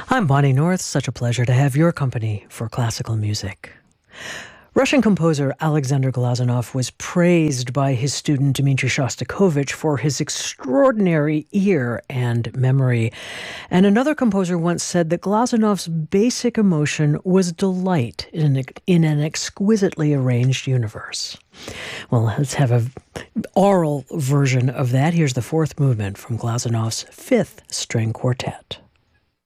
I'm Bonnie North. Such a pleasure to have your company for classical music. Russian composer Alexander Glazunov was praised by his student Dmitri Shostakovich for his extraordinary ear and memory. And another composer once said that Glazunov's basic emotion was delight in an exquisitely arranged universe. Well, let's have an oral version of that. Here's the fourth movement from Glazunov's Fifth String Quartet.